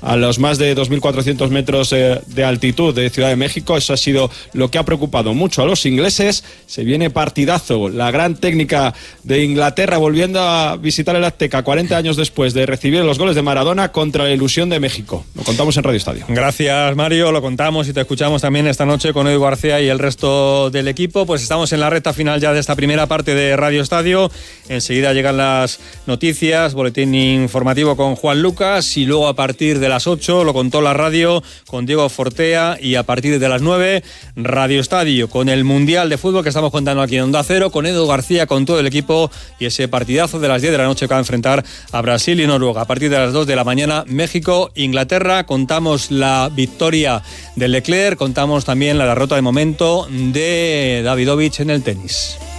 a los más de 2.400 metros de altitud de Ciudad de México. Eso ha sido lo que ha preocupado mucho a los ingleses. Se viene partidazo, la gran técnica de Inglaterra volviendo a visitar el Azteca 40 años después de recibir los goles de Maradona contra la ilusión de México. Lo contamos en Radio Estadio. Gracias, Mario, lo contamos y te escuchamos también esta noche con Edu García y el resto del equipo. Pues estamos en la recta final ya de esta primera parte de Radio Estadio. Enseguida llegan las noticias, boletín informativo con Juan Lucas, y luego a partir de las 8 lo contó la radio con Diego Fortea, y a partir de las 9 Radio Estadio con el Mundial de Fútbol que estamos contando aquí en Onda Cero, con Edu García, con todo el equipo, y ese partidazo de las 10 de la noche que va a enfrentar a Brasil y Noruega. A partir de las 2 de la mañana México, Inglaterra. Contamos la victoria de Leclerc, contamos también la derrota de momento de Davidovich en el tenis.